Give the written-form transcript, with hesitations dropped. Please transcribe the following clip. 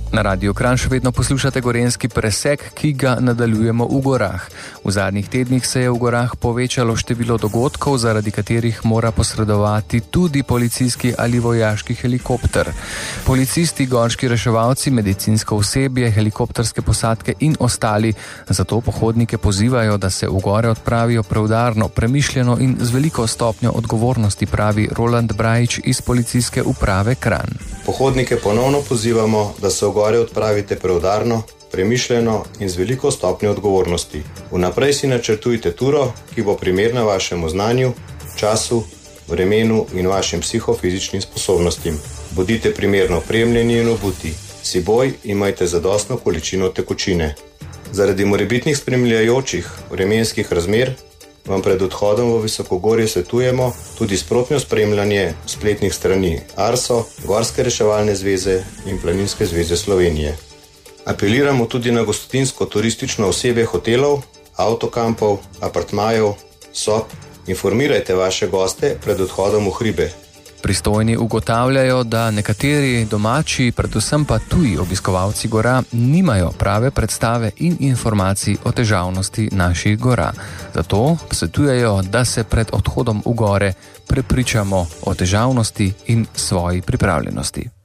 Na Radiu Kranj še vedno poslušate gorenjski presek, ki ga nadaljujemo v gorah. V zadnjih tednih se je v gorah povečalo število dogodkov, zaradi katerih mora posredovati tudi policijski ali vojaški helikopter. Policisti, gorski reševalci, medicinsko osebje, helikopterske posadke in ostali zato pohodnike pozivajo, da se v gore odpravijo preudarno, premišljeno in z veliko stopnjo odgovornosti, pravi Roland Brajič iz policijske uprave Kranj. Pohodnike ponovno pozivamo, da se v gore odpravite preudarno, premišljeno in z veliko stopnjo odgovornosti. Vnaprej si načrtujte turo, ki bo primerna vašemu znanju, času, vremenu in vašim psihofizičnim sposobnostim. Bodite primerno opremljeni in obuti. Si boj, imajte zadostno količino tekočine. Zaradi morebitnih spremljajočih vremenskih razmer vam pred odhodom v visokogorje svetujemo tudi sprotno spremljanje spletnih strani ARSO, Gorske reševalne zveze in Planinske zveze Slovenije. Apeliramo tudi na gostinsko-turistično osebje hotelov, avtokampov, apartmajev, sob. Informirajte vaše goste pred odhodom v hribe. Pristojni ugotavljajo, da nekateri domači, predvsem pa tuji obiskovalci gora, nimajo prave predstave in informacij o težavnosti naših gora. Zato svetujejo, da se pred odhodom v gore prepričamo o težavnosti in svoji pripravljenosti.